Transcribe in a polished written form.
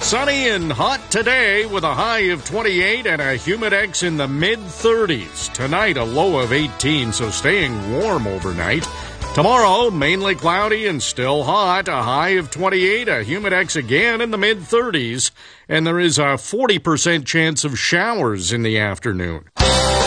Sunny and hot today with a high of 28 and a humidex in the mid-30s. Tonight, a low of 18, so staying warm overnight. Tomorrow, mainly cloudy and still hot, a high of 28, a humidex again in the mid-30s, and there is a 40% chance of showers in the afternoon.